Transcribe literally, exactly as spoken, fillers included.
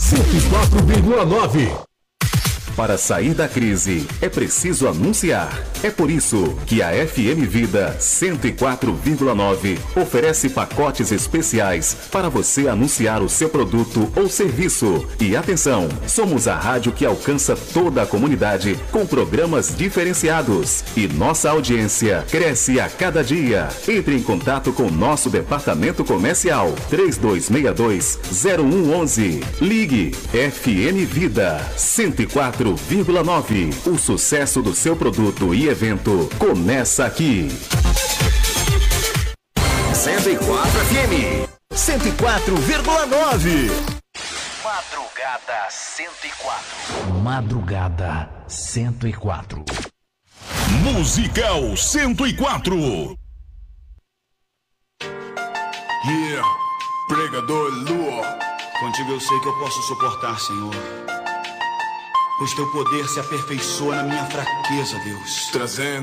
cento e quatro vírgula nove. Para sair da crise, é preciso anunciar. É por isso que a F M Vida cento e quatro vírgula nove oferece pacotes especiais para você anunciar o seu produto ou serviço. E atenção, somos a rádio que alcança toda a comunidade com programas diferenciados. E nossa audiência cresce a cada dia. Entre em contato com nosso departamento comercial três dois seis dois, zero um um um. Ligue F M Vida cento e quatro vírgula nove. O sucesso do seu produto e evento começa aqui. cento e quatro F M. cento e quatro vírgula nove. Madrugada cento e quatro. Madrugada cento e quatro. Musical cento e quatro. Yeah, pregador Lua. Contigo eu sei que eu posso suportar, Senhor. Pois teu poder se aperfeiçoa na minha fraqueza, Deus. Trazendo